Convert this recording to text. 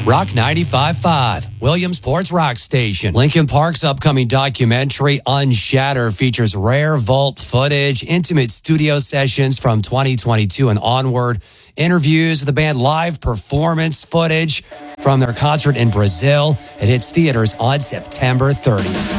Rock 95.5, Williamsport's rock station. Linkin Park's upcoming documentary, Unshatter, features rare vault footage, intimate studio sessions from 2022 and onward, interviews of the band, live performance footage from their concert in Brazil. It hits theaters on September 30th.